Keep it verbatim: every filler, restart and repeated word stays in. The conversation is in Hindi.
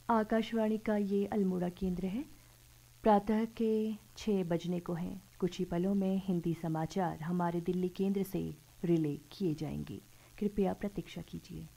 आकाशवाणी का ये अल्मोड़ा केंद्र है। प्रातः के छः बजने को हैं। कुछ ही पलों में हिंदी समाचार हमारे दिल्ली केंद्र से रिले किए जाएंगे। कृपया प्रतीक्षा कीजिए।